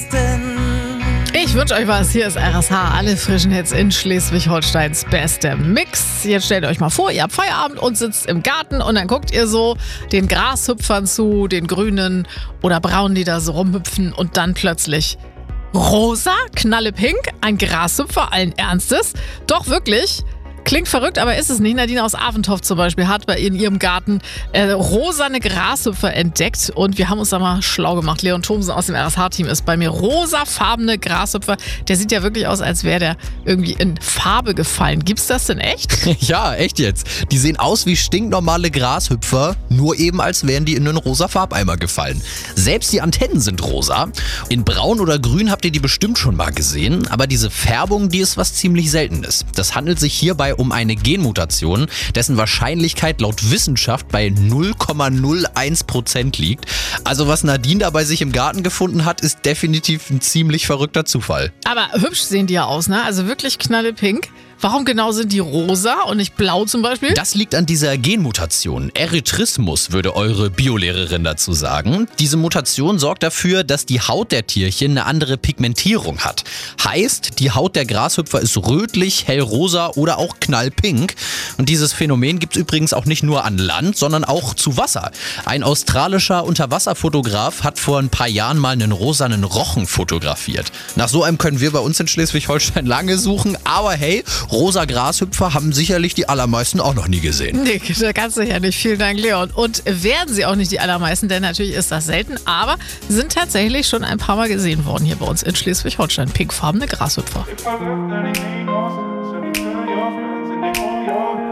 Besten. Ich wünsche euch was. Hier ist RSH, alle frischen Hits in Schleswig-Holsteins beste Mix. Jetzt stellt euch mal vor, ihr habt Feierabend und sitzt im Garten und dann guckt ihr so den Grashüpfern zu, den grünen oder braunen, die da so rumhüpfen und dann plötzlich rosa, knallepink, ein Grashüpfer allen Ernstes. Doch wirklich. Klingt verrückt, aber ist es nicht. Nadine aus Aventoft zum Beispiel hat in ihrem Garten rosane Grashüpfer entdeckt und wir haben uns da mal schlau gemacht. Leon Thomsen aus dem RSH-Team ist bei mir. Rosafarbene Grashüpfer, der sieht ja wirklich aus, als wäre der irgendwie in Farbe gefallen. Gibt's das denn echt? Ja, echt jetzt. Die sehen aus wie stinknormale Grashüpfer, nur eben als wären die in einen rosa Farbeimer gefallen. Selbst die Antennen sind rosa. In braun oder grün habt ihr die bestimmt schon mal gesehen, aber diese Färbung, die ist was ziemlich Seltenes. Das handelt sich hierbei um eine Genmutation, dessen Wahrscheinlichkeit laut Wissenschaft bei 0,01% liegt. Also was Nadine da bei sich im Garten gefunden hat, ist definitiv ein ziemlich verrückter Zufall. Aber hübsch sehen die ja aus, ne? Also wirklich knallepink. Warum genau sind die rosa und nicht blau zum Beispiel? Das liegt an dieser Genmutation. Erythrismus würde eure Biolehrerin dazu sagen. Diese Mutation sorgt dafür, dass die Haut der Tierchen eine andere Pigmentierung hat. Heißt, die Haut der Grashüpfer ist rötlich, hellrosa oder auch knallpink. Und dieses Phänomen gibt es übrigens auch nicht nur an Land, sondern auch zu Wasser. Ein australischer Unterwasserfotograf hat vor ein paar Jahren mal einen rosanen Rochen fotografiert. Nach so einem können wir bei uns in Schleswig-Holstein lange suchen, aber hey, rosa Grashüpfer haben sicherlich die allermeisten auch noch nie gesehen. Nee, ganz sicher nicht. Vielen Dank, Leon. Und werden sie auch nicht die allermeisten, denn natürlich ist das selten, aber sind tatsächlich schon ein paar Mal gesehen worden hier bei uns in Schleswig-Holstein. Pinkfarbene Grashüpfer. If I left, then it ain't awesome. So you tell your friends and they call me over.